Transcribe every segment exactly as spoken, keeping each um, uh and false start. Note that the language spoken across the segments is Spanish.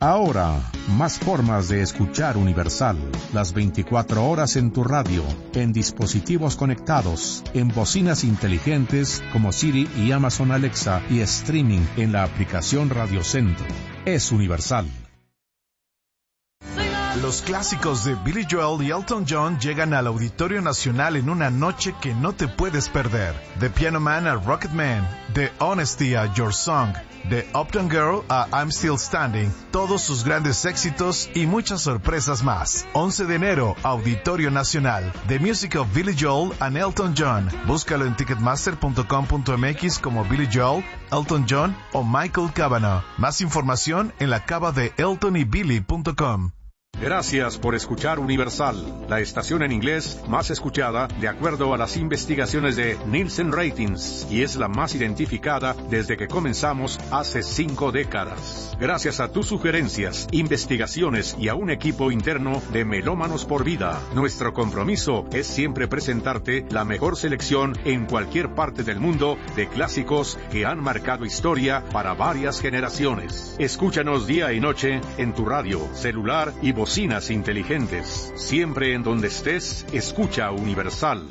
Ahora, más formas de escuchar Universal. Las veinticuatro horas en tu radio, en dispositivos conectados, en bocinas inteligentes como Siri y Amazon Alexa y streaming en la aplicación Radio Centro. Es Universal. Los clásicos de Billy Joel y Elton John llegan al Auditorio Nacional en una noche que no te puedes perder. De Piano Man a Rocket Man, de Honesty a Your Song, de Uptown Girl a I'm Still Standing, todos sus grandes éxitos y muchas sorpresas más. once de enero, Auditorio Nacional. The Music of Billy Joel and Elton John. Búscalo en ticketmaster punto com punto m x como Billy Joel, Elton John o Michael Cavanaugh. Más información en la cava de elton y billy punto com. Gracias por escuchar Universal, la estación en inglés más escuchada de acuerdo a las investigaciones de Nielsen Ratings, y es la más identificada desde que comenzamos hace cinco décadas. Gracias a tus sugerencias, investigaciones y a un equipo interno de Melómanos por Vida, nuestro compromiso es siempre presentarte la mejor selección en cualquier parte del mundo de clásicos que han marcado historia para varias generaciones. Escúchanos día y noche en tu radio, celular y bocinas inteligentes. Siempre en donde estés, escucha Universal.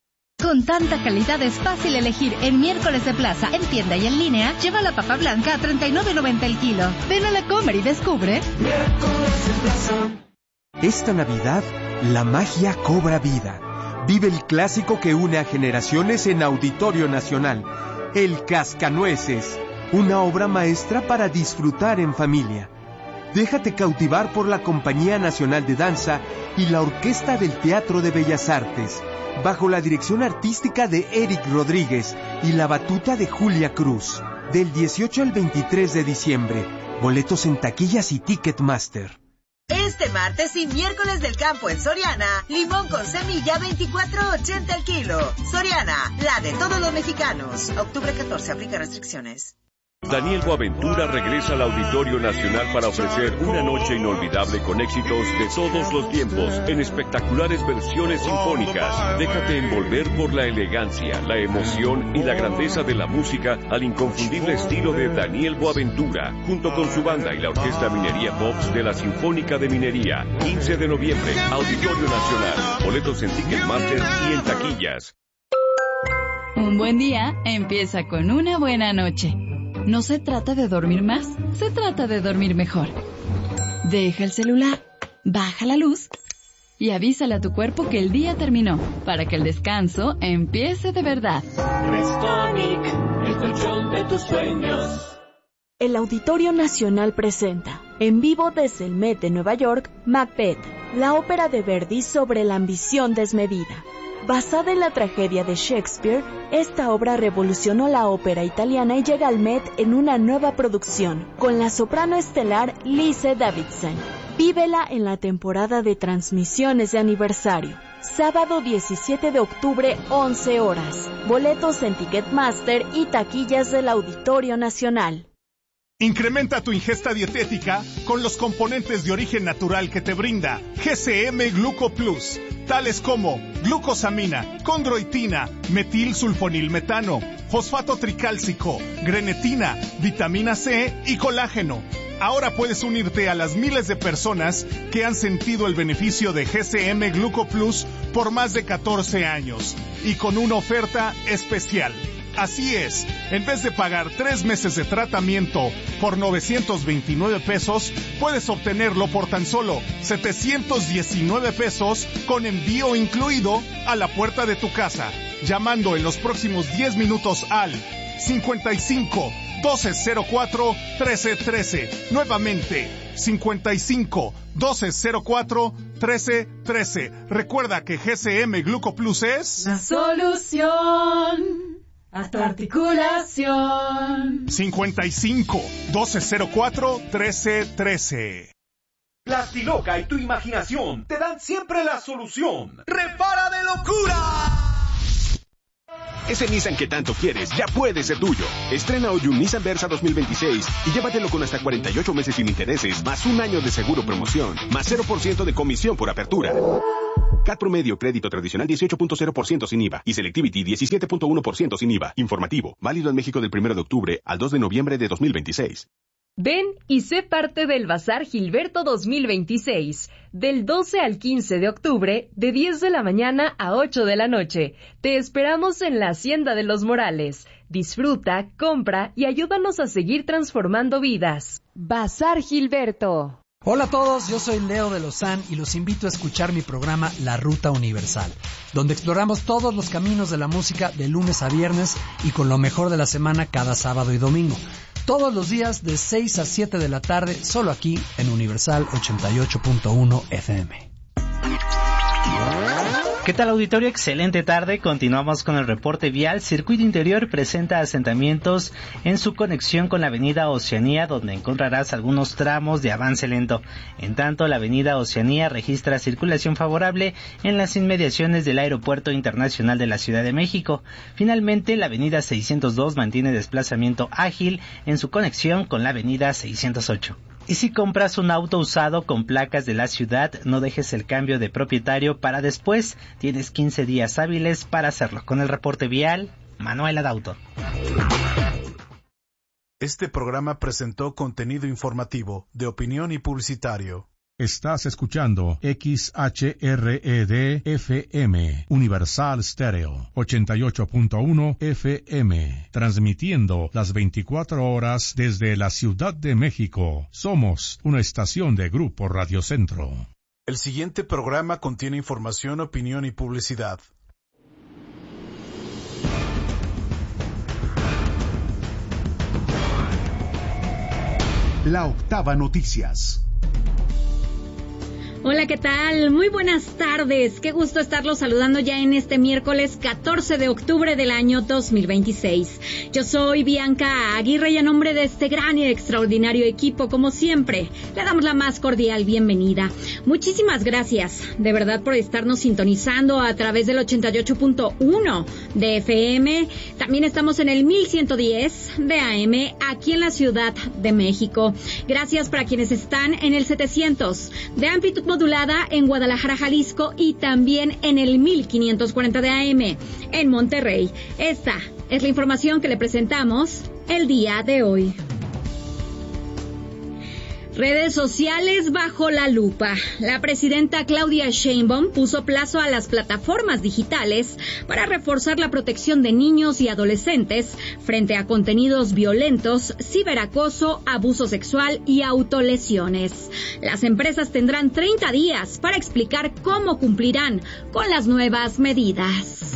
Con tanta calidad es fácil elegir en Miércoles de Plaza, en tienda y en línea. Lleva la papa blanca a treinta y nueve noventa el kilo. Ven a la Comer y descubre. Miércoles de Plaza. Esta Navidad, la magia cobra vida. Vive el clásico que une a generaciones en Auditorio Nacional. El Cascanueces. Una obra maestra para disfrutar en familia. Déjate cautivar por la Compañía Nacional de Danza y la Orquesta del Teatro de Bellas Artes, bajo la dirección artística de Eric Rodríguez y la batuta de Julia Cruz. Del dieciocho al veintitrés de diciembre. Boletos en taquillas y Ticketmaster. Este martes y miércoles del campo en Soriana, limón con semilla veinticuatro ochenta el kilo. Soriana, la de todos los mexicanos. Octubre catorce, aplica restricciones. Daniel Boaventura regresa al Auditorio Nacional para ofrecer una noche inolvidable con éxitos de todos los tiempos en espectaculares versiones sinfónicas. Déjate envolver por la elegancia, la emoción y la grandeza de la música al inconfundible estilo de Daniel Boaventura, junto con su banda y la Orquesta Minería Pops de la Sinfónica de Minería. quince de noviembre, Auditorio Nacional. Boletos en Ticketmaster y en taquillas. Un buen día empieza con una buena noche. No se trata de dormir más, se trata de dormir mejor. Deja el celular, baja la luz y avísale a tu cuerpo que el día terminó, para que el descanso empiece de verdad. Restonic, el colchón de tus sueños. El Auditorio Nacional presenta, en vivo desde el Met de Nueva York, Macbeth, la ópera de Verdi sobre la ambición desmedida. Basada en la tragedia de Shakespeare, esta obra revolucionó la ópera italiana y llega al Met en una nueva producción, con la soprano estelar Lise Davidson. Vívela en la temporada de transmisiones de aniversario. Sábado diecisiete de octubre, once horas. Boletos en Ticketmaster y taquillas del Auditorio Nacional. Incrementa tu ingesta dietética con los componentes de origen natural que te brinda G C M Gluco Plus, tales como glucosamina, condroitina, metilsulfonilmetano, fosfato tricálcico, grenetina, vitamina C y colágeno. Ahora puedes unirte a las miles de personas que han sentido el beneficio de G C M Gluco Plus por más de catorce años y con una oferta especial. Así es, en vez de pagar tres meses de tratamiento por novecientos veintinueve pesos, puedes obtenerlo por tan solo setecientos diecinueve pesos con envío incluido a la puerta de tu casa, llamando en los próximos diez minutos al cincuenta y cinco, doce cero cuatro, trece trece. Nuevamente, cincuenta y cinco, doce cero cuatro, trece trece. Recuerda que G C M Gluco Plus es la solución a tu articulación. cincuenta y cinco, doce cero cuatro, trece trece. Plastiloca y tu imaginación te dan siempre la solución. ¡Repara de locura! Ese Nissan que tanto quieres ya puede ser tuyo. Estrena hoy un Nissan Versa dos mil veintiséis y llévatelo con hasta cuarenta y ocho meses sin intereses, más un año de seguro promoción, más cero por ciento de comisión por apertura. C A T promedio, crédito tradicional dieciocho punto cero por ciento sin I V A y Selectivity diecisiete punto uno por ciento sin I V A. Informativo, válido en México del primero de octubre al dos de noviembre de dos mil veintiséis. Ven y sé parte del Bazar Gilberto dos mil veintiséis, del doce al quince de octubre, de diez de la mañana a ocho de la noche. Te esperamos en la Hacienda de los Morales. Disfruta, compra y ayúdanos a seguir transformando vidas. Bazar Gilberto. Hola a todos, yo soy Leo de Lozán y los invito a escuchar mi programa La Ruta Universal, donde exploramos todos los caminos de la música de lunes a viernes y con lo mejor de la semana cada sábado y domingo. Todos los días de seis a siete de la tarde, solo aquí en Universal ochenta y ocho punto uno F M. ¿Qué tal, auditorio? Excelente tarde. Continuamos con el reporte vial. Circuito Interior presenta asentamientos en su conexión con la avenida Oceanía, donde encontrarás algunos tramos de avance lento. En tanto, la avenida Oceanía registra circulación favorable en las inmediaciones del Aeropuerto Internacional de la Ciudad de México. Finalmente, la avenida seiscientos dos mantiene desplazamiento ágil en su conexión con la avenida seiscientos ocho. Y si compras un auto usado con placas de la ciudad, no dejes el cambio de propietario para después. Tienes quince días hábiles para hacerlo. Con el reporte vial, Manuel Adauto. Este programa presentó contenido informativo, de opinión y publicitario. Estás escuchando X H R E D F M, Universal Stereo, ochenta y ocho punto uno F M, transmitiendo las veinticuatro horas desde la Ciudad de México. Somos una estación de Grupo Radio Centro. El siguiente programa contiene información, opinión y publicidad. La Octava Noticias. Hola, ¿qué tal? Muy buenas tardes. Qué gusto estarlos saludando ya en este miércoles catorce de octubre del año dos mil veintiséis. Yo soy Bianca Aguirre y a nombre de este gran y extraordinario equipo, como siempre, le damos la más cordial bienvenida. Muchísimas gracias, de verdad, por estarnos sintonizando a través del ochenta y ocho punto uno de F M. También estamos en el mil ciento diez de A M aquí en la Ciudad de México. Gracias para quienes están en el setecientos de amplitud modulada en Guadalajara, Jalisco, y también en el mil quinientos cuarenta de A M en Monterrey. Esta es la información que le presentamos el día de hoy. Redes sociales bajo la lupa. La presidenta Claudia Sheinbaum puso plazo a las plataformas digitales para reforzar la protección de niños y adolescentes frente a contenidos violentos, ciberacoso, abuso sexual y autolesiones. Las empresas tendrán treinta días para explicar cómo cumplirán con las nuevas medidas.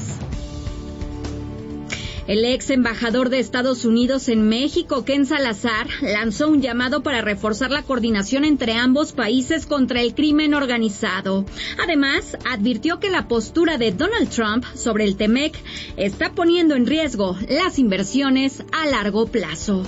El ex embajador de Estados Unidos en México, Ken Salazar, lanzó un llamado para reforzar la coordinación entre ambos países contra el crimen organizado. Además, advirtió que la postura de Donald Trump sobre el T-MEC está poniendo en riesgo las inversiones a largo plazo.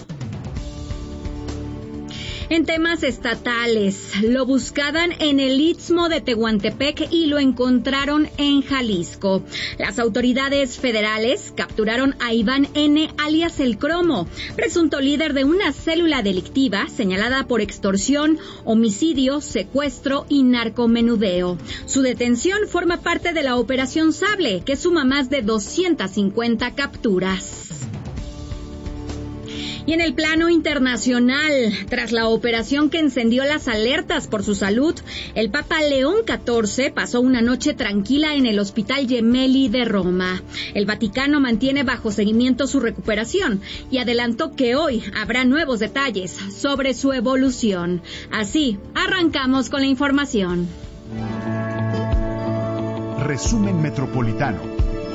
En temas estatales, lo buscaban en el Istmo de Tehuantepec y lo encontraron en Jalisco. Las autoridades federales capturaron a Iván N., alias El Cromo, presunto líder de una célula delictiva señalada por extorsión, homicidio, secuestro y narcomenudeo. Su detención forma parte de la Operación Sable, que suma más de doscientas cincuenta capturas. Y en el plano internacional, tras la operación que encendió las alertas por su salud, el Papa León catorce pasó una noche tranquila en el Hospital Gemelli de Roma. El Vaticano mantiene bajo seguimiento su recuperación y adelantó que hoy habrá nuevos detalles sobre su evolución. Así, arrancamos con la información. Resumen Metropolitano.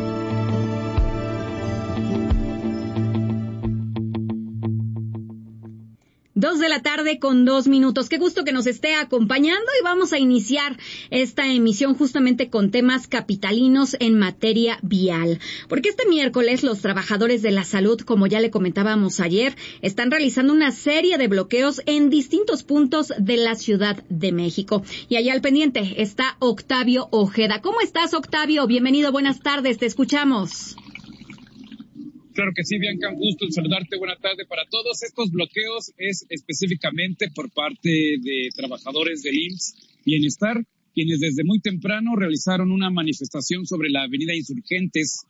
Dos de la tarde con dos minutos. Qué gusto que nos esté acompañando y vamos a iniciar esta emisión justamente con temas capitalinos en materia vial. Porque este miércoles los trabajadores de la salud, como ya le comentábamos ayer, están realizando una serie de bloqueos en distintos puntos de la Ciudad de México. Y allá al pendiente está Octavio Ojeda. ¿Cómo estás, Octavio? Bienvenido, buenas tardes, te escuchamos. Claro que sí, Bianca, un gusto en saludarte. Buena tarde para todos. Estos bloqueos es específicamente por parte de trabajadores del I M S S Bienestar, quienes desde muy temprano realizaron una manifestación sobre la avenida Insurgentes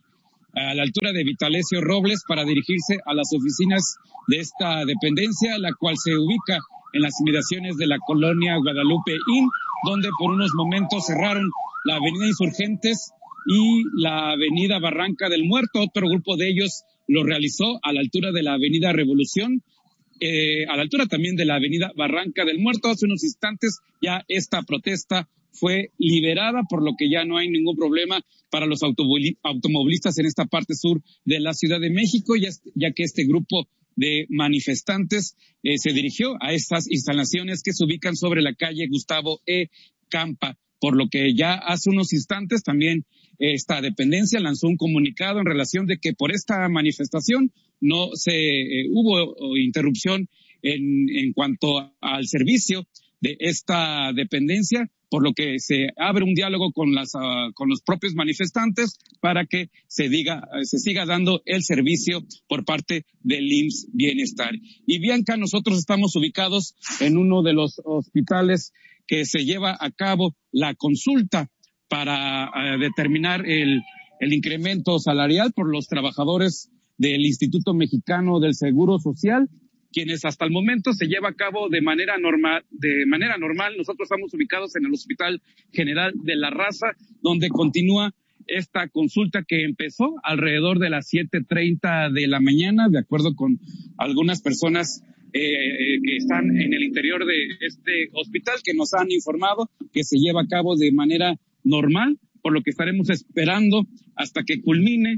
a la altura de Vitalesio Robles para dirigirse a las oficinas de esta dependencia, la cual se ubica en las inmediaciones de la colonia Guadalupe Inn, donde por unos momentos cerraron la avenida Insurgentes y la avenida Barranca del Muerto. Otro grupo de ellos lo realizó a la altura de la avenida Revolución, eh, a la altura también de la avenida Barranca del Muerto. Hace unos instantes ya esta protesta fue liberada, por lo que ya no hay ningún problema para los automovilistas en esta parte sur de la Ciudad de México, ya, ya que este grupo de manifestantes eh, se dirigió a estas instalaciones que se ubican sobre la calle Gustavo E. Campa, por lo que ya hace unos instantes también eh, esta dependencia lanzó un comunicado en relación de que por esta manifestación no se eh, hubo interrupción en, en cuanto al servicio de esta dependencia, por lo que se abre un diálogo con las uh, con los propios manifestantes para que se diga se siga dando el servicio por parte del I M S S Bienestar. Y Bianca, nosotros estamos ubicados en uno de los hospitales que se lleva a cabo la consulta para uh, determinar el el incremento salarial por los trabajadores del Instituto Mexicano del Seguro Social, quienes hasta el momento se lleva a cabo de manera normal, de manera normal. Nosotros estamos ubicados en el Hospital General de la Raza, donde continúa esta consulta que empezó alrededor de las siete treinta de la mañana, de acuerdo con algunas personas eh, que están en el interior de este hospital, que nos han informado que se lleva a cabo de manera normal, por lo que estaremos esperando hasta que culmine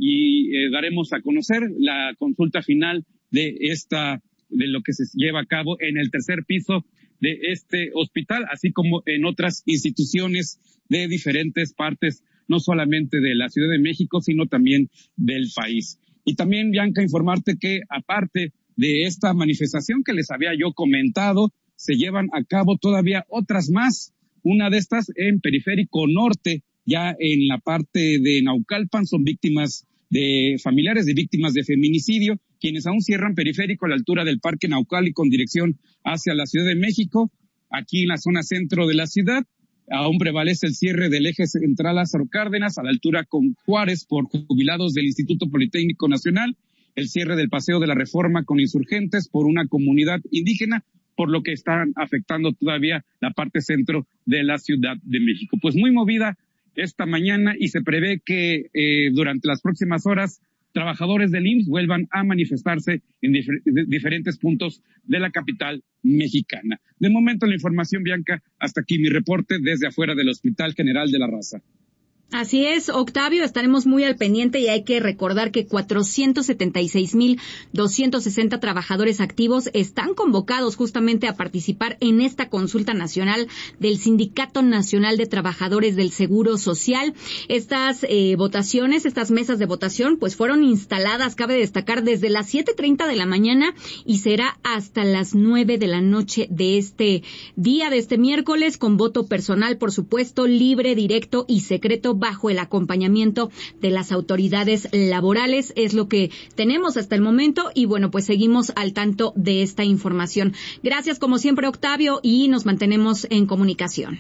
y eh, daremos a conocer la consulta final de esta, de lo que se lleva a cabo en el tercer piso de este hospital, así como en otras instituciones de diferentes partes, no solamente de la Ciudad de México, sino también del país. Y también, Bianca, informarte que aparte de esta manifestación que les había yo comentado, se llevan a cabo todavía otras más. Una de estas en Periférico Norte, ya en la parte de Naucalpan, son víctimas de familiares de víctimas de feminicidio, quienes aún cierran Periférico a la altura del Parque Naucali con dirección hacia la Ciudad de México. Aquí en la zona centro de la ciudad, aún prevalece el cierre del eje central Lázaro Cárdenas a la altura con Juárez por jubilados del Instituto Politécnico Nacional, el cierre del Paseo de la Reforma con insurgentes por una comunidad indígena, por lo que están afectando todavía la parte centro de la Ciudad de México. Pues muy movida esta mañana y se prevé que eh, durante las próximas horas trabajadores del I M S S vuelvan a manifestarse en difer- diferentes puntos de la capital mexicana. De momento la información, Bianca, hasta aquí mi reporte desde afuera del Hospital General de la Raza. Así es, Octavio, estaremos muy al pendiente y hay que recordar que cuatrocientos setenta y seis mil doscientos sesenta trabajadores activos están convocados justamente a participar en esta consulta nacional del Sindicato Nacional de Trabajadores del Seguro Social. Estas eh, votaciones, estas mesas de votación, pues fueron instaladas, cabe destacar, desde las siete treinta de la mañana y será hasta las nueve de la noche de este día, de este miércoles, con voto personal, por supuesto, libre, directo y secreto, bajo el acompañamiento de las autoridades laborales. Es lo que tenemos hasta el momento y bueno, pues seguimos al tanto de esta información. Gracias como siempre, Octavio, y nos mantenemos en comunicación.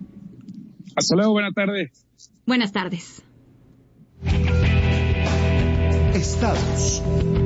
Hasta luego, buenas tardes. Buenas tardes. Estados.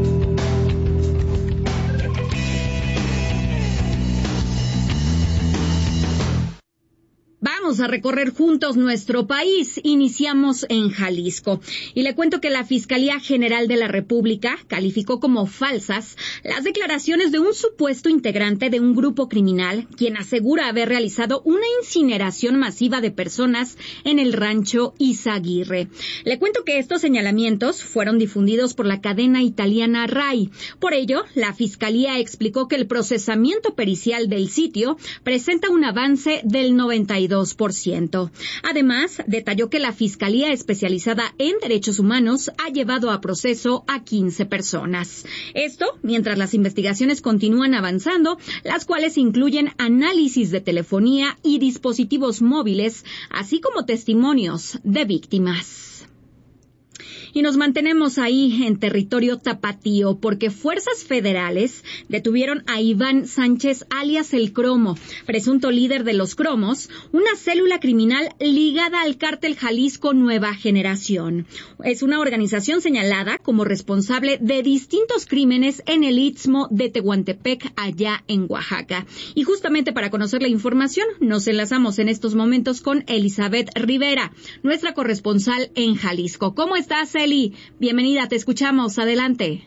Vamos a recorrer juntos nuestro país. Iniciamos en Jalisco. Y le cuento que la Fiscalía General de la República calificó como falsas las declaraciones de un supuesto integrante de un grupo criminal, quien asegura haber realizado una incineración masiva de personas en el rancho Izaguirre. Le cuento que estos señalamientos fueron difundidos por la cadena italiana RAI. Por ello, la Fiscalía explicó que el procesamiento pericial del sitio presenta un avance del noventa y dos por ciento. Además, detalló que la Fiscalía Especializada en Derechos Humanos ha llevado a proceso a quince personas. Esto mientras las investigaciones continúan avanzando, las cuales incluyen análisis de telefonía y dispositivos móviles, así como testimonios de víctimas. Y nos mantenemos ahí en territorio tapatío porque fuerzas federales detuvieron a Iván Sánchez alias El Cromo, presunto líder de los Cromos, una célula criminal ligada al cártel Jalisco Nueva Generación. Es una organización señalada como responsable de distintos crímenes en el Istmo de Tehuantepec, allá en Oaxaca. Y justamente para conocer la información, nos enlazamos en estos momentos con Elizabeth Rivera, nuestra corresponsal en Jalisco. ¿Cómo estás, Eli? Bienvenida, te escuchamos. Adelante.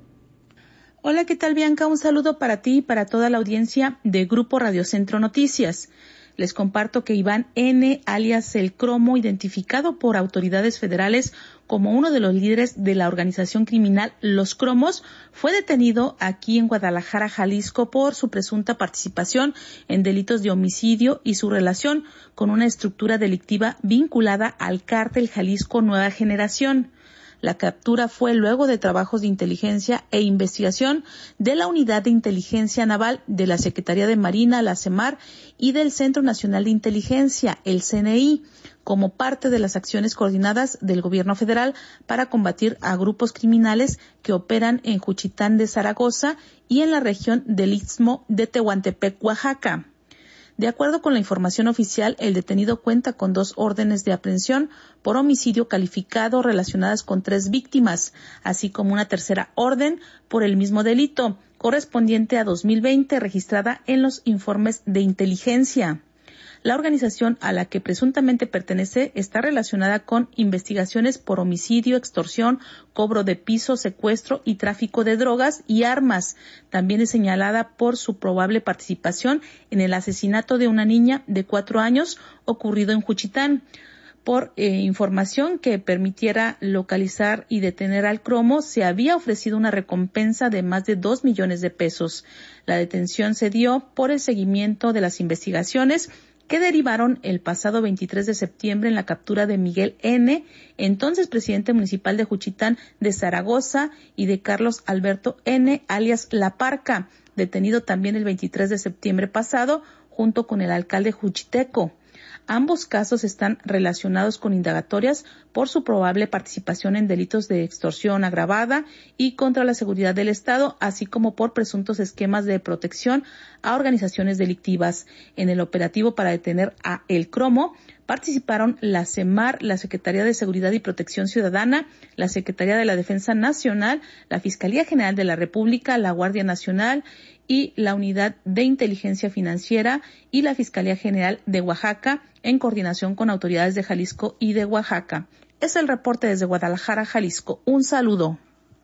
Hola, ¿qué tal, Bianca? Un saludo para ti y para toda la audiencia de Grupo Radio Centro Noticias. Les comparto que Iván N., alias El Cromo, identificado por autoridades federales como uno de los líderes de la organización criminal Los Cromos, fue detenido aquí en Guadalajara, Jalisco, por su presunta participación en delitos de homicidio y su relación con una estructura delictiva vinculada al cártel Jalisco Nueva Generación. La captura fue luego de trabajos de inteligencia e investigación de la Unidad de Inteligencia Naval de la Secretaría de Marina, la CEMAR, y del Centro Nacional de Inteligencia, el C N I, como parte de las acciones coordinadas del Gobierno federal para combatir a grupos criminales que operan en Juchitán de Zaragoza y en la región del Istmo de Tehuantepec, Oaxaca. De acuerdo con la información oficial, el detenido cuenta con dos órdenes de aprehensión por homicidio calificado relacionadas con tres víctimas, así como una tercera orden por el mismo delito, correspondiente a dos mil veinte, registrada en los informes de inteligencia. La organización a la que presuntamente pertenece está relacionada con investigaciones por homicidio, extorsión, cobro de piso, secuestro y tráfico de drogas y armas. También es señalada por su probable participación en el asesinato de una niña de cuatro años ocurrido en Juchitán. Por eh, información que permitiera localizar y detener al Cromo, se había ofrecido una recompensa de más de dos millones de pesos. La detención se dio por el seguimiento de las investigaciones que derivaron el pasado veintitrés de septiembre en la captura de Miguel N., entonces presidente municipal de Juchitán de Zaragoza, y de Carlos Alberto N., alias La Parca, detenido también el veintitrés de septiembre pasado, junto con el alcalde juchiteco. Ambos casos están relacionados con indagatorias por su probable participación en delitos de extorsión agravada y contra la seguridad del Estado, así como por presuntos esquemas de protección a organizaciones delictivas. En el operativo para detener a El Cromo participaron la CEMAR, la Secretaría de Seguridad y Protección Ciudadana, la Secretaría de la Defensa Nacional, la Fiscalía General de la República, la Guardia Nacional y la Unidad de Inteligencia Financiera y la Fiscalía General de Oaxaca, en coordinación con autoridades de Jalisco y de Oaxaca. Es el reporte desde Guadalajara, Jalisco. Un saludo.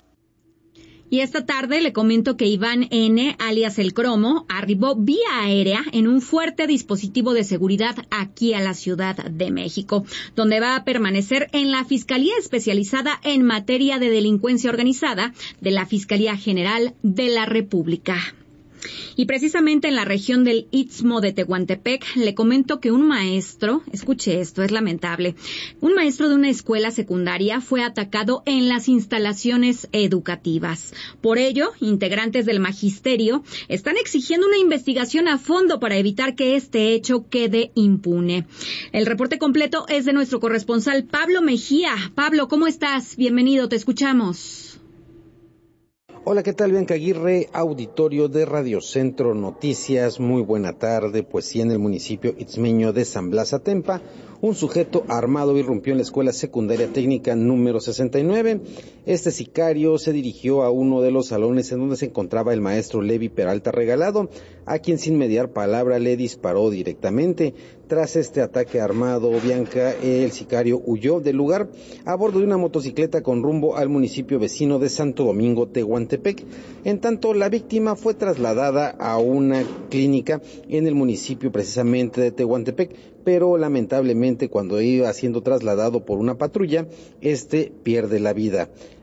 Y esta tarde le comento que Iván N., alias El Cromo, arribó vía aérea en un fuerte dispositivo de seguridad aquí a la Ciudad de México, donde va a permanecer en la Fiscalía Especializada en Materia de Delincuencia Organizada de la Fiscalía General de la República. Y precisamente en la región del Istmo de Tehuantepec, le comento que un maestro, escuche esto, es lamentable, un maestro de una escuela secundaria fue atacado en las instalaciones educativas. Por ello, integrantes del magisterio están exigiendo una investigación a fondo para evitar que este hecho quede impune. El reporte completo es de nuestro corresponsal Pablo Mejía. Pablo, ¿cómo estás? Bienvenido, te escuchamos. Hola, ¿qué tal? Bianca Aguirre, auditorio de Radio Centro Noticias. Muy buena tarde. Pues sí, en el municipio itzmeño de San Blas Atempa, un sujeto armado irrumpió en la escuela secundaria técnica número sesenta y nueve. Este sicario se dirigió a uno de los salones en donde se encontraba el maestro Levi Peralta Regalado, a quien sin mediar palabra le disparó directamente. Tras este ataque armado, Bianca, el sicario huyó del lugar a bordo de una motocicleta con rumbo al municipio vecino de Santo Domingo, Tehuantepec. En tanto, la víctima fue trasladada a una clínica en el municipio precisamente de Tehuantepec, pero lamentablemente cuando iba siendo trasladado por una patrulla, este pierde la vida.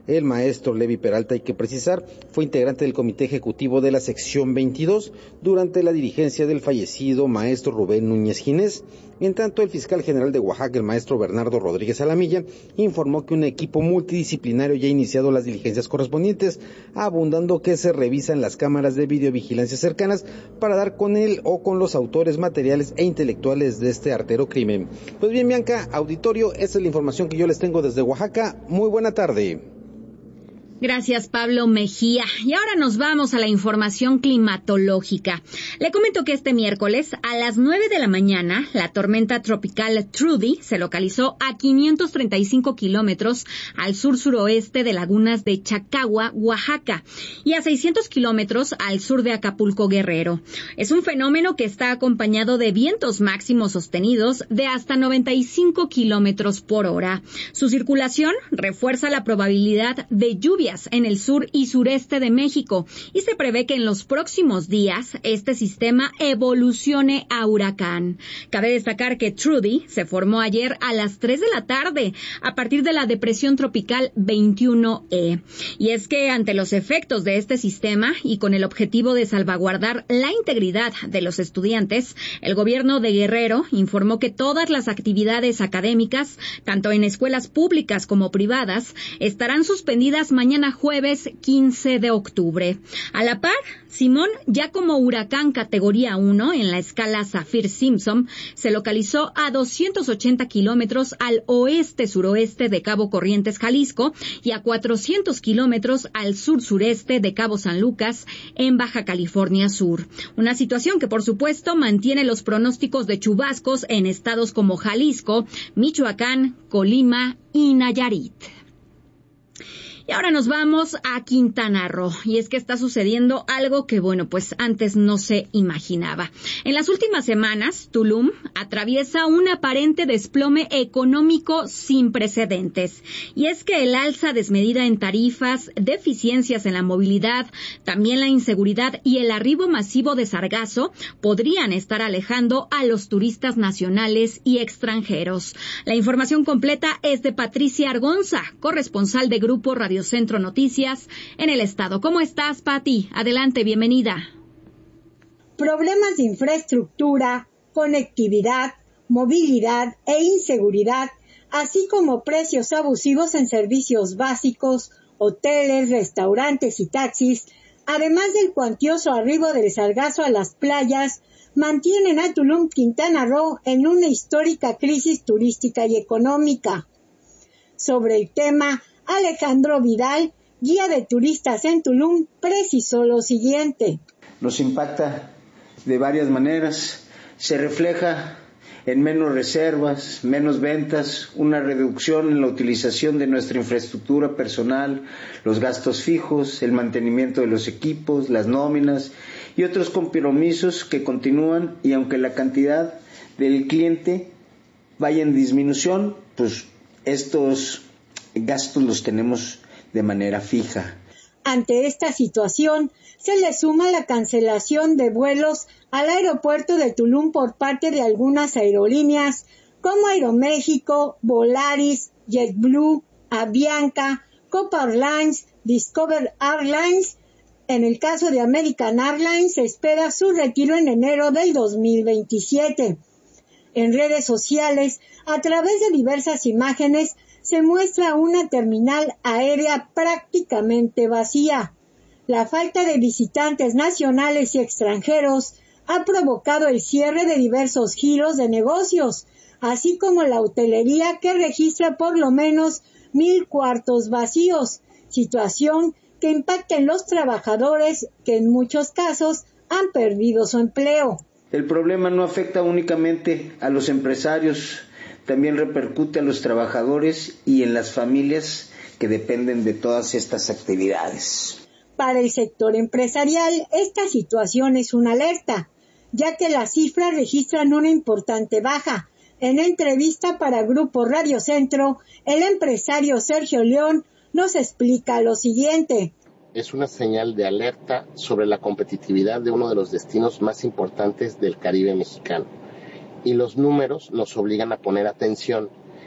El maestro Levi Peralta, hay que precisar, fue integrante del comité ejecutivo de la sección veintidós durante la dirigencia del fallecido maestro Rubén Núñez Ginés. En tanto, el fiscal general de Oaxaca, el maestro Bernardo Rodríguez Alamilla, informó que un equipo multidisciplinario ya ha iniciado las diligencias correspondientes, abundando que se revisan las cámaras de videovigilancia cercanas para dar con él o con los autores materiales e intelectuales de este artero crimen. Pues bien, Bianca, auditorio, esa es la información que yo les tengo desde Oaxaca. Muy buena tarde. Gracias, Pablo Mejía. Y ahora nos vamos a la información climatológica. Le comento que este miércoles a las nueve de la mañana, la tormenta tropical Trudy se localizó a quinientos treinta y cinco kilómetros al sur-suroeste de Lagunas de Chacagua, Oaxaca, y a seiscientos kilómetros al sur de Acapulco, Guerrero. Es un fenómeno que está acompañado de vientos máximos sostenidos de hasta noventa y cinco kilómetros por hora. Su circulación refuerza la probabilidad de lluvia en el sur y sureste de México y se prevé que en los próximos días este sistema evolucione a huracán. Cabe destacar que Trudy se formó ayer a las tres de la tarde a partir de la depresión tropical veintiuno E. Y es que ante los efectos de este sistema y con el objetivo de salvaguardar la integridad de los estudiantes, el gobierno de Guerrero informó que todas las actividades académicas, tanto en escuelas públicas como privadas, estarán suspendidas mañana jueves quince de octubre. A la par, Simón, ya como huracán categoría uno en la escala Saffir-Simpson, se localizó a doscientos ochenta kilómetros al oeste-suroeste de Cabo Corrientes, Jalisco, y a cuatrocientos kilómetros al sur-sureste de Cabo San Lucas, en Baja California Sur. Una situación que, por supuesto, mantiene los pronósticos de chubascos en estados como Jalisco, Michoacán, Colima y Nayarit. Y ahora nos vamos a Quintana Roo, y es que está sucediendo algo que, bueno, pues antes no se imaginaba. En las últimas semanas, Tulum atraviesa un aparente desplome económico sin precedentes. Y es que el alza desmedida en tarifas, deficiencias en la movilidad, también la inseguridad y el arribo masivo de sargazo podrían estar alejando a los turistas nacionales y extranjeros. La información completa es de Patricia Argonza, corresponsal de Grupo Radio Centro Noticias en el estado. ¿Cómo estás, Pati? Adelante, bienvenida. Problemas de infraestructura, conectividad, movilidad e inseguridad, así como precios abusivos en servicios básicos, hoteles, restaurantes y taxis, además del cuantioso arribo del sargazo a las playas, mantienen a Tulum, Quintana Roo, en una histórica crisis turística y económica. Sobre el tema, Alejandro Vidal, guía de turistas en Tulum, precisó lo siguiente. Nos impacta de varias maneras. Se refleja en menos reservas, menos ventas, una reducción en la utilización de nuestra infraestructura personal, los gastos fijos, el mantenimiento de los equipos, las nóminas y otros compromisos que continúan, y aunque la cantidad del cliente vaya en disminución, pues estos gastos los tenemos de manera fija. Ante esta situación, se le suma la cancelación de vuelos al aeropuerto de Tulum por parte de algunas aerolíneas como Aeroméxico, Volaris, JetBlue, Avianca, Copa Airlines, Discover Airlines. En el caso de American Airlines, se espera su retiro en enero del dos mil veintisiete. En redes sociales, a través de diversas imágenes, se muestra una terminal aérea prácticamente vacía. La falta de visitantes nacionales y extranjeros ha provocado el cierre de diversos giros de negocios, así como la hotelería, que registra por lo menos mil cuartos vacíos, situación que impacta en los trabajadores que en muchos casos han perdido su empleo. El problema no afecta únicamente a los empresarios, también repercute a los trabajadores y en las familias que dependen de todas estas actividades. Para el sector empresarial, esta situación es una alerta, ya que las cifras registran una importante baja. En entrevista para Grupo Radio Centro, el empresario Sergio León nos explica lo siguiente. Es una señal de alerta sobre la competitividad de uno de los destinos más importantes del Caribe mexicano. Y los números nos obligan a poner atención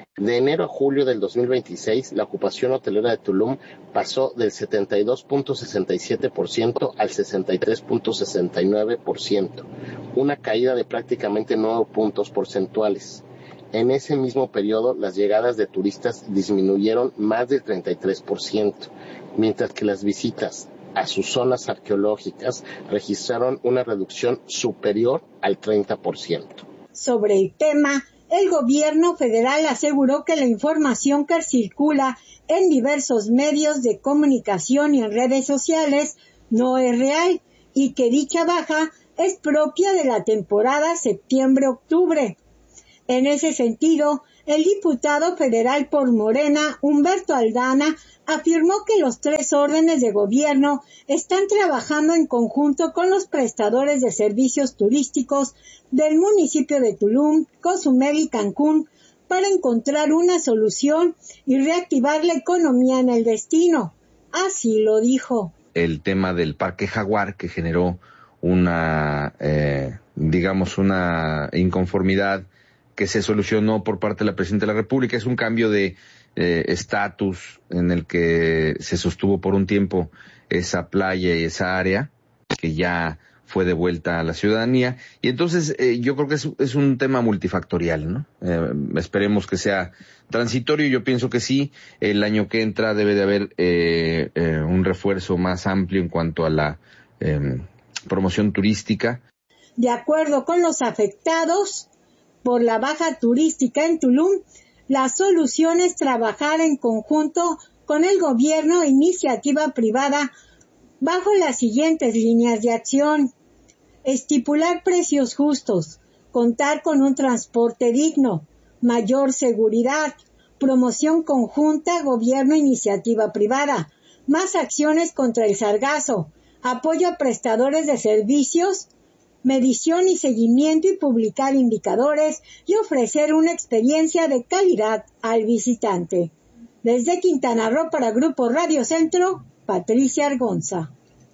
De enero a julio del dos mil veintiséis, la ocupación hotelera de Tulum pasó del setenta y dos punto sesenta y siete por ciento al sesenta y tres punto sesenta y nueve por ciento, una caída de prácticamente nueve puntos porcentuales. En ese mismo periodo, las llegadas de turistas disminuyeron más del treinta y tres por ciento, mientras que las visitas a sus zonas arqueológicas registraron una reducción superior al treinta por ciento. Sobre el tema, el gobierno federal aseguró que la información que circula en diversos medios de comunicación y en redes sociales no es real y que dicha baja es propia de la temporada septiembre-octubre. En ese sentido, el diputado federal por Morena, Humberto Aldana, afirmó que los tres órdenes de gobierno están trabajando en conjunto con los prestadores de servicios turísticos del municipio de Tulum, Cozumel y Cancún para encontrar una solución y reactivar la economía en el destino. Así lo dijo. El tema del Parque Jaguar, que generó una, eh, digamos, una inconformidad que se solucionó por parte de la Presidenta de la República. Es un cambio de estatus eh, en el que se sostuvo por un tiempo esa playa y esa área, que ya fue devuelta a la ciudadanía. Y entonces eh, yo creo que es, es un tema multifactorial, ¿no? Eh, esperemos que sea transitorio. Yo pienso que sí. El año que entra debe de haber eh, eh, un refuerzo más amplio en cuanto a la eh, promoción turística. De acuerdo con los afectados por la baja turística en Tulum, la solución es trabajar en conjunto con el gobierno e iniciativa privada bajo las siguientes líneas de acción: estipular precios justos, contar con un transporte digno, mayor seguridad, promoción conjunta gobierno-iniciativa privada, más acciones contra el sargazo, apoyo a prestadores de servicios, medición y seguimiento y publicar indicadores y ofrecer una experiencia de calidad al visitante. Desde Quintana Roo para Grupo Radio Centro, Patricia Argonza.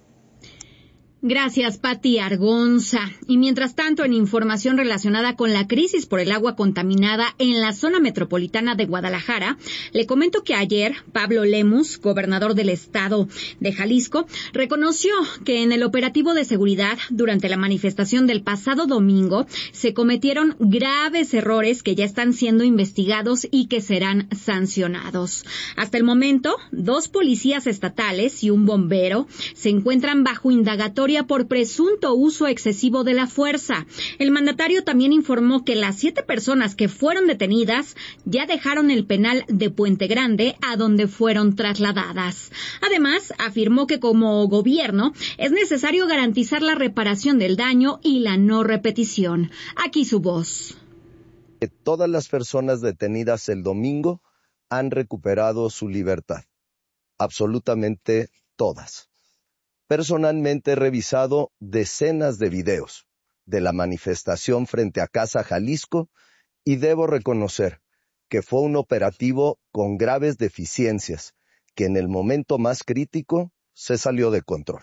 Gracias, Pati Argonza. Y mientras tanto, en información relacionada con la crisis por el agua contaminada en la zona metropolitana de Guadalajara, le comento que ayer Pablo Lemus, gobernador del estado de Jalisco, reconoció que en el operativo de seguridad durante la manifestación del pasado domingo se cometieron graves errores que ya están siendo investigados y que serán sancionados. Hasta el momento, dos policías estatales y un bombero se encuentran bajo indagatoria por presunto uso excesivo de la fuerza. El mandatario también informó que las siete personas que fueron detenidas ya dejaron el penal de Puente Grande, a donde fueron trasladadas. Además, afirmó que como gobierno es necesario garantizar la reparación del daño y la no repetición. Aquí su voz. Todas las personas detenidas el domingo han recuperado su libertad. Absolutamente todas. Personalmente he revisado decenas de videos de la manifestación frente a Casa Jalisco y debo reconocer que fue un operativo con graves deficiencias que en el momento más crítico se salió de control.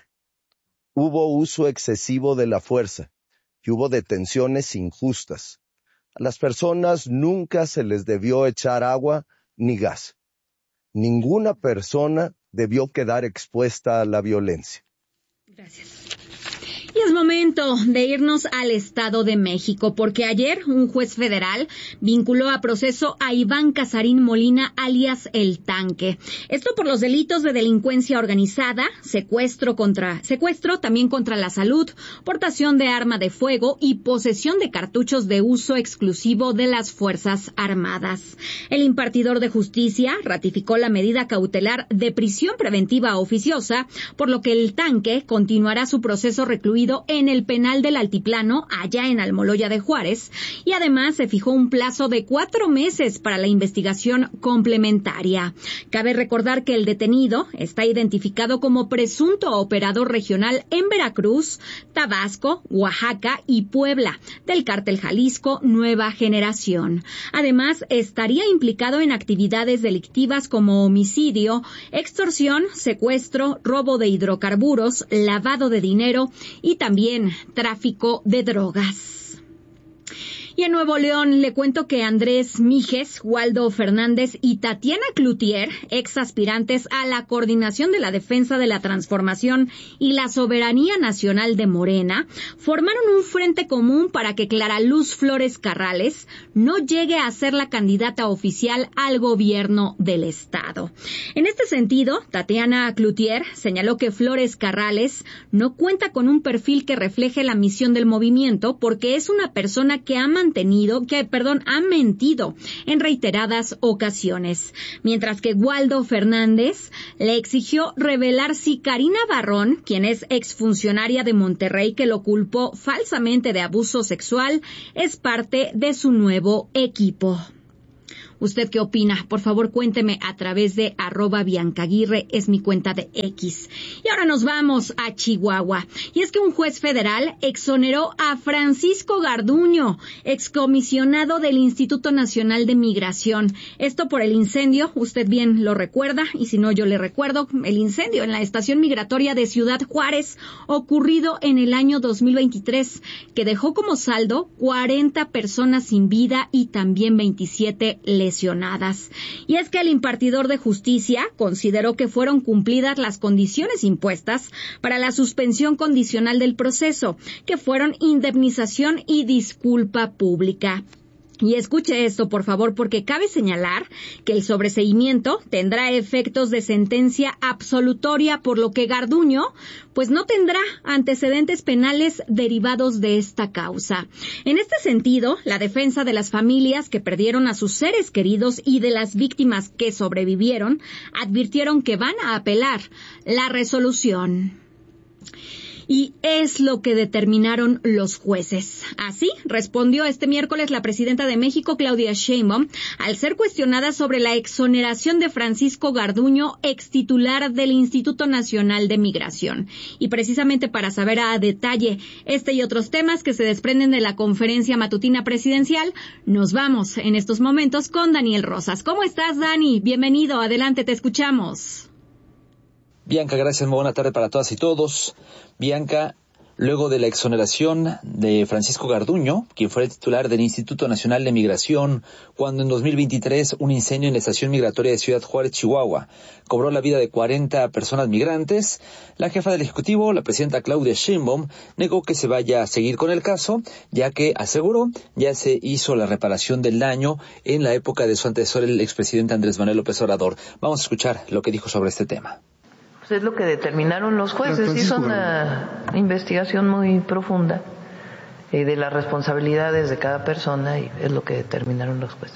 Hubo uso excesivo de la fuerza y hubo detenciones injustas. A las personas nunca se les debió echar agua ni gas. Ninguna persona debió quedar expuesta a la violencia. Gracias. Y es momento de irnos al Estado de México, porque ayer un juez federal vinculó a proceso a Iván Casarín Molina, alias El Tanque. Esto por los delitos de delincuencia organizada, secuestro contra secuestro, también contra la salud, portación de arma de fuego y posesión de cartuchos de uso exclusivo de las Fuerzas Armadas. El impartidor de justicia ratificó la medida cautelar de prisión preventiva oficiosa, por lo que El Tanque continuará su proceso recluido en el penal del Altiplano, allá en Almoloya de Juárez, y además se fijó un plazo de cuatro meses para la investigación complementaria. Cabe recordar que el detenido está identificado como presunto operador regional en Veracruz, Tabasco, Oaxaca y Puebla, del cártel Jalisco Nueva Generación. Además, estaría implicado en actividades delictivas como homicidio, extorsión, secuestro, robo de hidrocarburos, lavado de dinero y y también tráfico de drogas. Y en Nuevo León le cuento que Andrés Mijes, Waldo Fernández y Tatiana Cloutier, ex aspirantes a la coordinación de la defensa de la transformación y la soberanía nacional de Morena, formaron un frente común para que Clara Luz Flores Carrales no llegue a ser la candidata oficial al gobierno del estado. En este sentido, Tatiana Cloutier señaló que Flores Carrales no cuenta con un perfil que refleje la misión del movimiento porque es una persona que ha mantenido, que, perdón, ha mentido en reiteradas ocasiones. Mientras que Waldo Fernández le exigió revelar si Karina Barrón, quien es exfuncionaria de Monterrey que lo culpó falsamente de abuso sexual, es parte de su nuevo equipo. ¿Usted qué opina? Por favor, cuénteme a través de arroba Biancaguirre, es mi cuenta de X. Y ahora nos vamos a Chihuahua. Y es que un juez federal exoneró a Francisco Garduño, excomisionado del Instituto Nacional de Migración. Esto por el incendio, usted bien lo recuerda, y si no yo le recuerdo, el incendio en la estación migratoria de Ciudad Juárez, ocurrido en el año dos mil veintitrés, que dejó como saldo cuarenta personas sin vida y también veintisiete lesionadas. Y es que el impartidor de justicia consideró que fueron cumplidas las condiciones impuestas para la suspensión condicional del proceso, que fueron indemnización y disculpa pública. Y escuche esto, por favor, porque cabe señalar que el sobreseimiento tendrá efectos de sentencia absolutoria, por lo que Garduño pues no tendrá antecedentes penales derivados de esta causa. En este sentido, la defensa de las familias que perdieron a sus seres queridos y de las víctimas que sobrevivieron advirtieron que van a apelar la resolución. Y es lo que determinaron los jueces. Así respondió este miércoles la presidenta de México, Claudia Sheinbaum, al ser cuestionada sobre la exoneración de Francisco Garduño, ex titular del Instituto Nacional de Migración. Y precisamente para saber a detalle este y otros temas que se desprenden de la conferencia matutina presidencial, nos vamos en estos momentos con Daniel Rosas. ¿Cómo estás, Dani? Bienvenido, adelante, te escuchamos. Bianca, gracias, muy buena tarde para todas y todos. Bianca, luego de la exoneración de Francisco Garduño, quien fue el titular del Instituto Nacional de Migración, cuando en dos mil veintitrés un incendio en la estación migratoria de Ciudad Juárez, Chihuahua, cobró la vida de cuarenta personas migrantes, la jefa del Ejecutivo, la presidenta Claudia Sheinbaum, negó que se vaya a seguir con el caso, ya que aseguró ya se hizo la reparación del daño en la época de su antecesor, el expresidente Andrés Manuel López Obrador. Vamos a escuchar lo que dijo sobre este tema. Pues es lo que determinaron los jueces, hizo una investigación muy profunda eh, de las responsabilidades de cada persona y es lo que determinaron los jueces.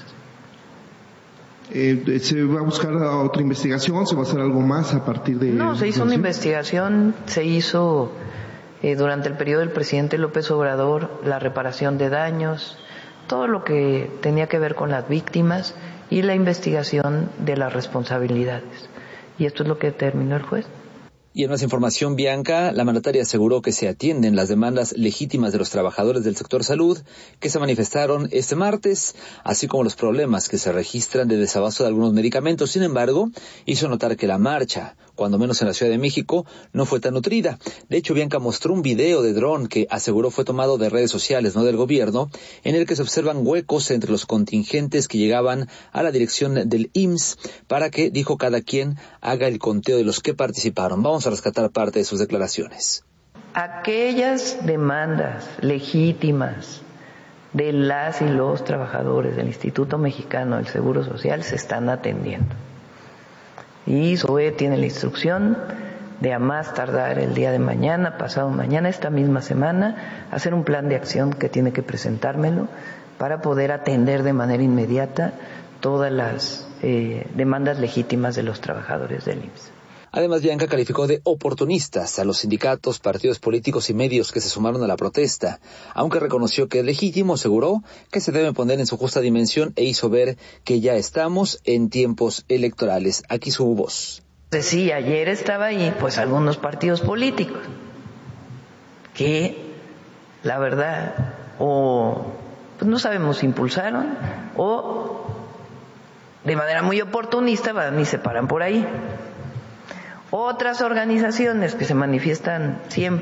Eh, ¿Se va a buscar otra investigación? ¿Se va a hacer algo más a partir de...? No, se hizo una investigación, se hizo eh, durante el periodo del presidente López Obrador la reparación de daños, todo lo que tenía que ver con las víctimas y la investigación de las responsabilidades. Y esto es lo que determinó el juez. Y en más información, Bianca, la mandataria aseguró que se atienden las demandas legítimas de los trabajadores del sector salud que se manifestaron este martes, así como los problemas que se registran de desabasto de algunos medicamentos. Sin embargo, hizo notar que la marcha, cuando menos en la Ciudad de México, no fue tan nutrida. De hecho, Bianca mostró un video de dron que aseguró fue tomado de redes sociales, no del gobierno, en el que se observan huecos entre los contingentes que llegaban a la dirección del I M S S para que, dijo, cada quien haga el conteo de los que participaron. Vamos a rescatar parte de sus declaraciones. Aquellas demandas legítimas de las y los trabajadores del Instituto Mexicano del Seguro Social se están atendiendo. Y S O E tiene la instrucción de a más tardar el día de mañana, pasado mañana, esta misma semana, hacer un plan de acción que tiene que presentármelo para poder atender de manera inmediata todas las eh, demandas legítimas de los trabajadores del I M S S. Además, Bianca calificó de oportunistas a los sindicatos, partidos políticos y medios que se sumaron a la protesta, aunque reconoció que es legítimo, aseguró que se debe poner en su justa dimensión e hizo ver que ya estamos en tiempos electorales. Aquí su voz. Sí, ayer estaba ahí, pues algunos partidos políticos que, la verdad, o pues no sabemos si impulsaron o de manera muy oportunista van y se paran por ahí. Otras organizaciones que se manifiestan siempre.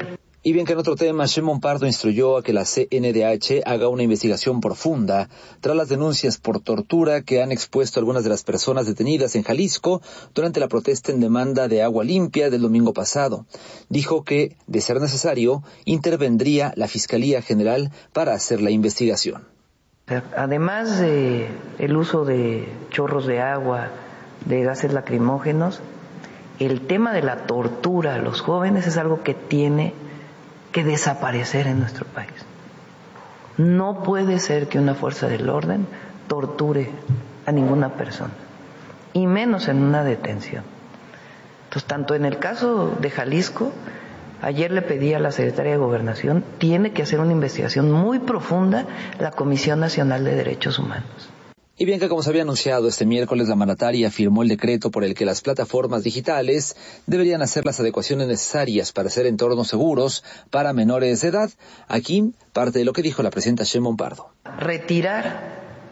Y bien que en otro tema, Shimon Pardo instruyó a que la C N D H haga una investigación profunda tras las denuncias por tortura que han expuesto algunas de las personas detenidas en Jalisco durante la protesta en demanda de agua limpia del domingo pasado. Dijo que, de ser necesario, intervendría la Fiscalía General para hacer la investigación. Además de el uso de chorros de agua, de gases lacrimógenos, el tema de la tortura a los jóvenes es algo que tiene que desaparecer en nuestro país. No puede ser que una fuerza del orden torture a ninguna persona, y menos en una detención. Entonces, tanto en el caso de Jalisco, ayer le pedí a la Secretaría de Gobernación, tiene que hacer una investigación muy profunda la Comisión Nacional de Derechos Humanos. Y bien que como se había anunciado este miércoles, la mandataria firmó el decreto por el que las plataformas digitales deberían hacer las adecuaciones necesarias para hacer entornos seguros para menores de edad. Aquí parte de lo que dijo la presidenta Shimon Pardo. Retirar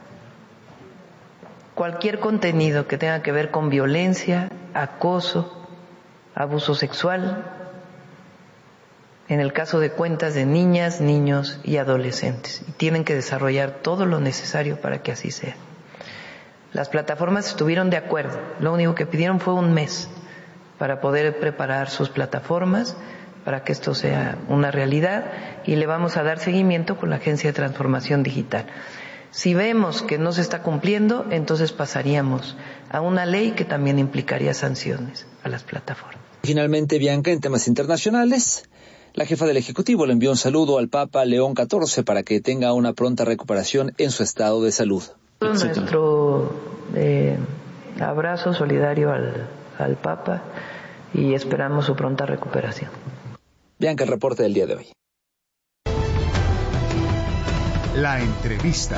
cualquier contenido que tenga que ver con violencia, acoso, abuso sexual, en el caso de cuentas de niñas, niños y adolescentes. Y tienen que desarrollar todo lo necesario para que así sea. Las plataformas estuvieron de acuerdo. Lo único que pidieron fue un mes para poder preparar sus plataformas, para que esto sea una realidad, y le vamos a dar seguimiento con la Agencia de Transformación Digital. Si vemos que no se está cumpliendo, entonces pasaríamos a una ley que también implicaría sanciones a las plataformas. Finalmente, Bianca, en temas internacionales, la jefa del Ejecutivo le envió un saludo al Papa León catorce para que tenga una pronta recuperación en su estado de salud. Nuestro eh, abrazo solidario al, al Papa y esperamos su pronta recuperación. Bianca, el reporte del día de hoy. La entrevista.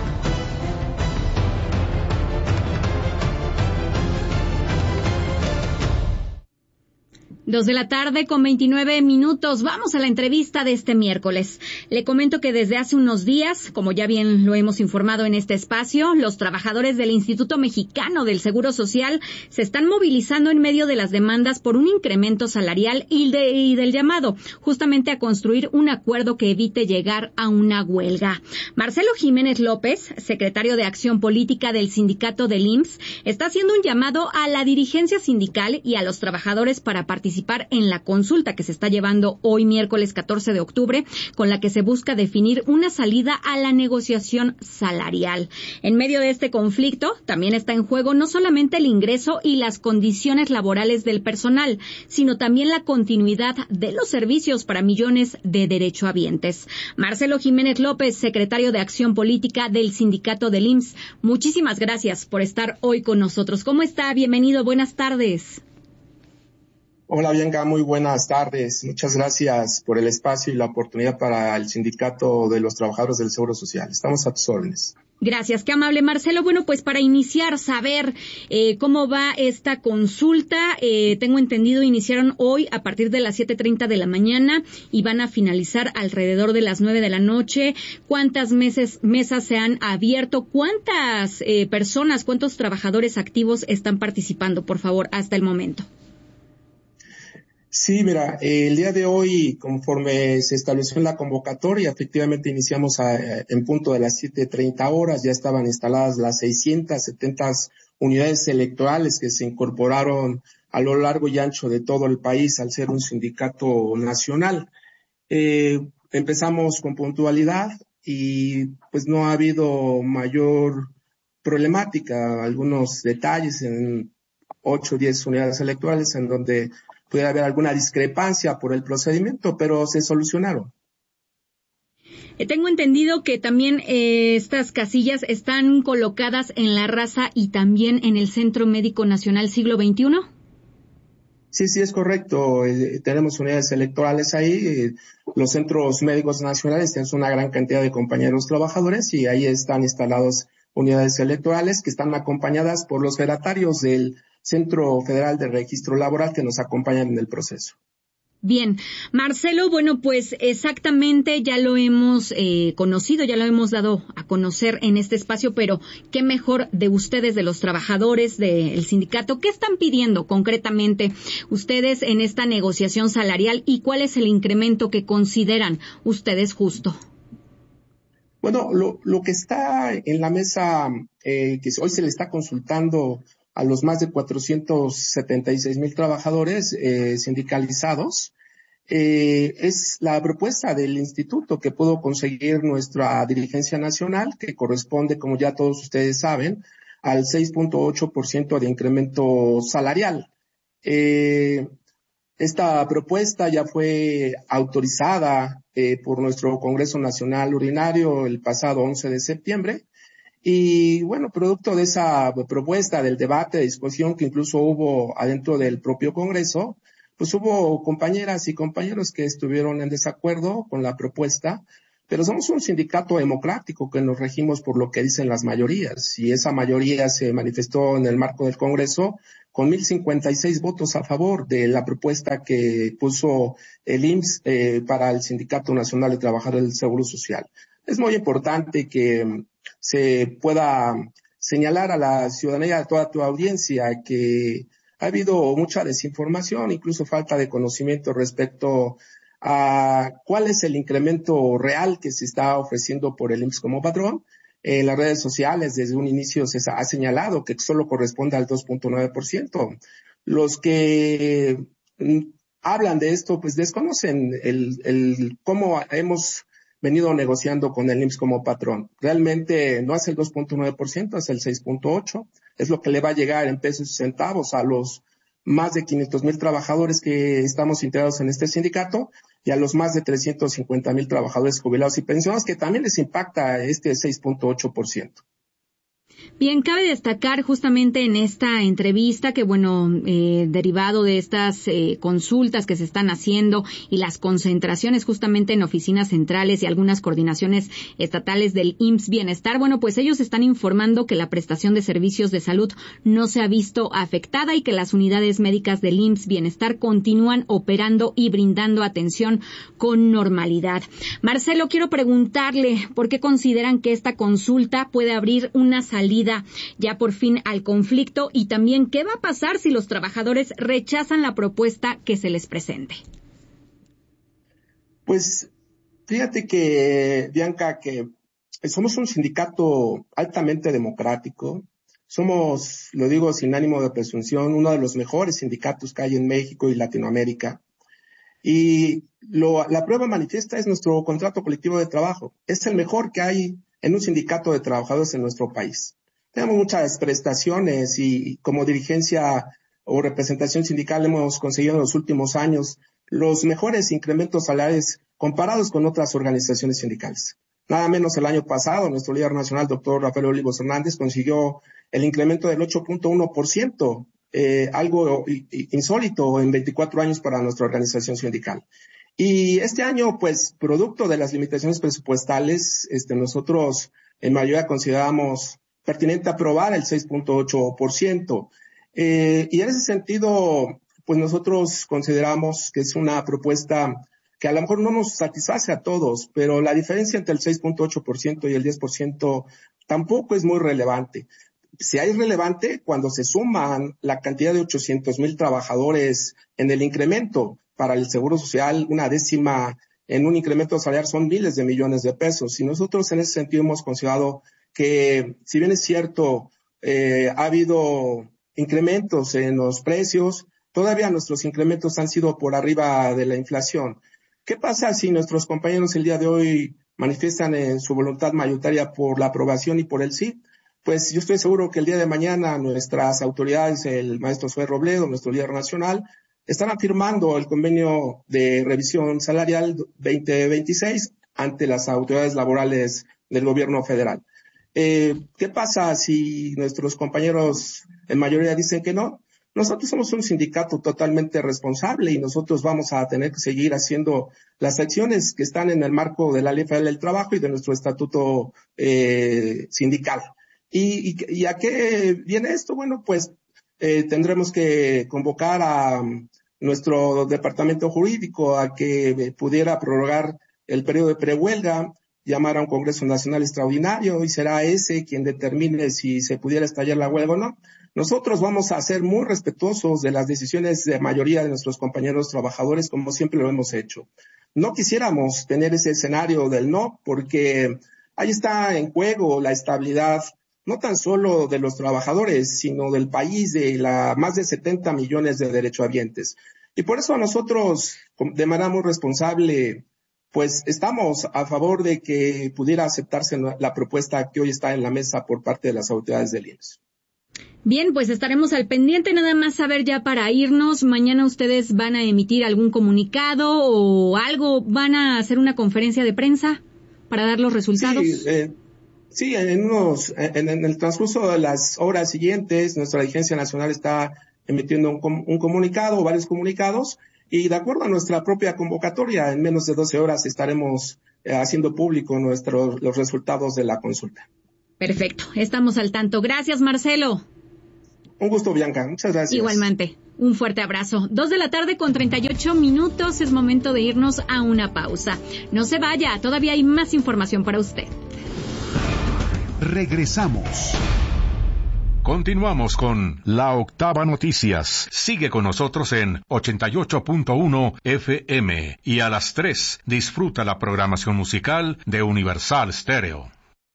Dos de la tarde con veintinueve minutos. Vamos a la entrevista de este miércoles. Le comento que desde hace unos días, como ya bien lo hemos informado en este espacio, los trabajadores del Instituto Mexicano del Seguro Social se están movilizando en medio de las demandas por un incremento salarial y, de, y del llamado justamente a construir un acuerdo que evite llegar a una huelga. Marcelo Jiménez López, secretario de Acción Política del sindicato del I M S S, está haciendo un llamado a la dirigencia sindical y a los trabajadores para participar en la consulta que se está llevando hoy miércoles catorce de octubre, con la que se busca definir una salida a la negociación salarial. En medio de este conflicto, también está en juego no solamente el ingreso y las condiciones laborales del personal, sino también la continuidad de los servicios para millones de derechohabientes. Marcelo Jiménez López, secretario de Acción Política del sindicato del I M S S, muchísimas gracias por estar hoy con nosotros. ¿Cómo está? Bienvenido, buenas tardes. Hola Bianca, muy buenas tardes. Muchas gracias por el espacio y la oportunidad para el Sindicato de los Trabajadores del Seguro Social. Estamos a tus órdenes. Gracias, qué amable, Marcelo. Bueno, pues para iniciar, saber eh, cómo va esta consulta. Eh, tengo entendido, iniciaron hoy a partir de las siete treinta de la mañana y van a finalizar alrededor de las nueve de la noche. ¿Cuántas meses, mesas se han abierto? ¿Cuántas eh, personas, cuántos trabajadores activos están participando, por favor, hasta el momento? Sí, mira, eh, el día de hoy, conforme se estableció en la convocatoria, efectivamente iniciamos a, a, en punto de las siete treinta horas, ya estaban instaladas las seiscientas setenta unidades electorales que se incorporaron a lo largo y ancho de todo el país al ser un sindicato nacional. Eh, empezamos con puntualidad y pues no ha habido mayor problemática, algunos detalles en ocho o diez unidades electorales en donde pudiera haber alguna discrepancia por el procedimiento, pero se solucionaron. Eh, tengo entendido que también eh, estas casillas están colocadas en La Raza y también en el Centro Médico Nacional Siglo veintiuno. Sí, sí, es correcto. Eh, tenemos unidades electorales ahí. Eh, los centros médicos nacionales tienen una gran cantidad de compañeros trabajadores y ahí están instalados unidades electorales que están acompañadas por los fedatarios del Centro Federal de Registro Laboral que nos acompañan en el proceso. Bien, Marcelo, bueno, pues exactamente ya lo hemos eh, conocido, ya lo hemos dado a conocer en este espacio, pero qué mejor de ustedes, de los trabajadores del sindicato, ¿qué están pidiendo concretamente ustedes en esta negociación salarial y cuál es el incremento que consideran ustedes justo? Bueno, lo, lo que está en la mesa, eh, que hoy se le está consultando a los más de cuatrocientos setenta y seis mil trabajadores eh, sindicalizados, eh, es la propuesta del instituto que pudo conseguir nuestra dirigencia nacional, que corresponde, como ya todos ustedes saben, al seis punto ocho por ciento de incremento salarial. Eh, esta propuesta ya fue autorizada eh, por nuestro Congreso Nacional Ordinario el pasado once de septiembre. Y bueno, producto de esa propuesta, del debate, de discusión que incluso hubo adentro del propio Congreso, pues hubo compañeras y compañeros que estuvieron en desacuerdo con la propuesta, pero somos un sindicato democrático que nos regimos por lo que dicen las mayorías, y esa mayoría se manifestó en el marco del Congreso con mil cincuenta y seis votos a favor de la propuesta que puso el I M S S eh, para el Sindicato Nacional de Trabajadores del Seguro Social. Es muy importante que se pueda señalar a la ciudadanía, a toda tu audiencia, que ha habido mucha desinformación, incluso falta de conocimiento respecto a cuál es el incremento real que se está ofreciendo por el I M S S como patrón. En las redes sociales desde un inicio se ha señalado que solo corresponde al dos punto nueve por ciento. Los que hablan de esto pues desconocen el, el cómo hemos venido negociando con el I M S S como patrón. Realmente no es el dos punto nueve por ciento, es el seis punto ocho por ciento. Es lo que le va a llegar en pesos y centavos a los más de quinientos mil trabajadores que estamos integrados en este sindicato y a los más de trescientos cincuenta mil trabajadores jubilados y pensionados, que también les impacta este seis punto ocho por ciento. Bien, cabe destacar justamente en esta entrevista que, bueno, eh, derivado de estas eh, consultas que se están haciendo y las concentraciones justamente en oficinas centrales y algunas coordinaciones estatales del I M S S Bienestar, bueno, pues ellos están informando que la prestación de servicios de salud no se ha visto afectada y que las unidades médicas del I M S S Bienestar continúan operando y brindando atención con normalidad. Marcelo, quiero preguntarle por qué consideran que esta consulta puede abrir una salida ya por fin al conflicto y también qué va a pasar si los trabajadores rechazan la propuesta que se les presente. Pues fíjate que, Bianca, que somos un sindicato altamente democrático. Somos, lo digo sin ánimo de presunción, uno de los mejores sindicatos que hay en México y Latinoamérica. Y lo, la prueba manifiesta es nuestro contrato colectivo de trabajo. Es el mejor que hay en un sindicato de trabajadores en nuestro país. Tenemos muchas prestaciones y como dirigencia o representación sindical hemos conseguido en los últimos años los mejores incrementos salariales comparados con otras organizaciones sindicales. Nada menos el año pasado, nuestro líder nacional, doctor Rafael Olivos Hernández, consiguió el incremento del ocho punto uno por ciento, eh, algo insólito en veinticuatro años para nuestra organización sindical. Y este año, pues, producto de las limitaciones presupuestales, este, nosotros en mayoría consideramos pertinente aprobar el seis punto ocho por ciento. Eh, y en ese sentido, pues nosotros consideramos que es una propuesta que a lo mejor no nos satisface a todos, pero la diferencia entre el seis punto ocho por ciento y el diez por ciento tampoco es muy relevante. Si es relevante cuando se suman la cantidad de ochocientos mil trabajadores en el incremento para el Seguro Social, una décima en un incremento salarial son miles de millones de pesos. Y nosotros en ese sentido hemos considerado que, si bien es cierto, eh, ha habido incrementos en los precios, todavía nuestros incrementos han sido por arriba de la inflación. ¿Qué pasa si nuestros compañeros el día de hoy manifiestan en su voluntad mayoritaria por la aprobación y por el sí? Pues yo estoy seguro que el día de mañana nuestras autoridades, el maestro Zoé Robledo, nuestro líder nacional, estarán firmando el convenio de revisión salarial veinte veintiséis ante las autoridades laborales del gobierno federal. Eh, ¿Qué pasa si nuestros compañeros en mayoría dicen que no? Nosotros somos un sindicato totalmente responsable y nosotros vamos a tener que seguir haciendo las acciones que están en el marco de la Ley Federal del Trabajo y de nuestro estatuto eh, sindical. ¿Y, y, ¿Y a qué viene esto? Bueno, pues eh, tendremos que convocar a, nuestro departamento jurídico a que pudiera prorrogar el periodo de prehuelga, llamar a un Congreso Nacional Extraordinario y será ese quien determine si se pudiera estallar la huelga o no. Nosotros vamos a ser muy respetuosos de las decisiones de mayoría de nuestros compañeros trabajadores, como siempre lo hemos hecho. No quisiéramos tener ese escenario del no, porque ahí está en juego la estabilidad, no tan solo de los trabajadores, sino del país, de la más de setenta millones de derechohabientes. Y por eso nosotros, de manera muy responsable, pues estamos a favor de que pudiera aceptarse la propuesta que hoy está en la mesa por parte de las autoridades del I M S S. Bien, pues estaremos al pendiente. Nada más saber ya para irnos, mañana ustedes van a emitir algún comunicado o algo, van a hacer una conferencia de prensa para dar los resultados. Sí, eh, sí en, unos, en, en el transcurso de las horas siguientes, nuestra dirigencia nacional está emitiendo un, un comunicado o varios comunicados, y de acuerdo a nuestra propia convocatoria, en menos de doce horas estaremos eh, haciendo público nuestros los resultados de la consulta. Perfecto, estamos al tanto. Gracias, Marcelo. Un gusto, Bianca. Muchas gracias. Igualmente. Un fuerte abrazo. Dos de la tarde con treinta y ocho minutos. Es momento de irnos a una pausa. No se vaya, todavía hay más información para usted. Regresamos. Continuamos con La Octava Noticias. Sigue con nosotros en ochenta y ocho punto uno F M y a las tres disfruta la programación musical de Universal Stereo.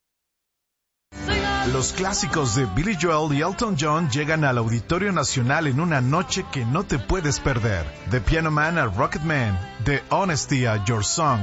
Los clásicos de Billy Joel y Elton John llegan al Auditorio Nacional en una noche que no te puedes perder. The Piano Man a Rocket Man, The Honesty a Your Song,